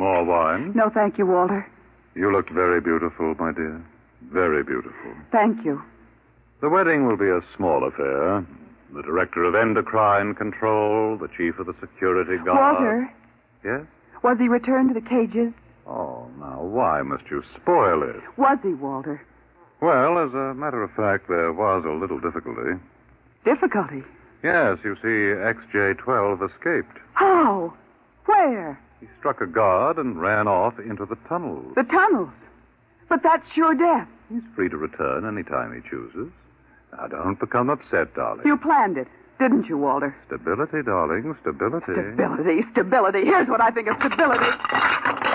More wine? No, thank you, Walter. You look very beautiful, my dear. Very beautiful. Thank you. The wedding will be a small affair. The director of endocrine control, the chief of the security guard. Walter? Yes? Was he returned to the cages? Oh, now, why must you spoil it? Was he, Walter? Well, as a matter of fact, there was a little difficulty. Difficulty? Yes, you see, XJ-12 escaped. How? Where? He struck a guard and ran off into the tunnels. The tunnels. But that's sure death. He's free to return any time he chooses. Now, don't become upset, darling. You planned it, didn't you, Walter? Stability, darling, stability. Stability. Here's what I think of stability.